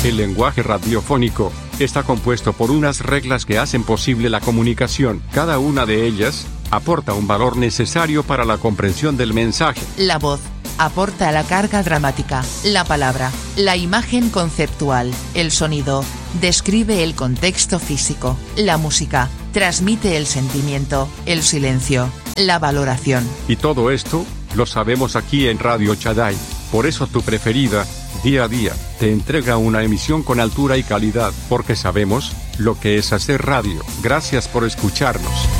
El lenguaje radiofónico está compuesto por unas reglas que hacen posible la comunicación. Cada una de ellas aporta un valor necesario para la comprensión del mensaje. La voz aporta la carga dramática, la palabra, la imagen conceptual, el sonido describe el contexto físico, la música transmite el sentimiento, el silencio, la valoración. Y todo esto lo sabemos aquí en Radio Shaddai. Por eso tu preferida, día a día, te entrega una emisión con altura y calidad, porque sabemos lo que es hacer radio. Gracias por escucharnos.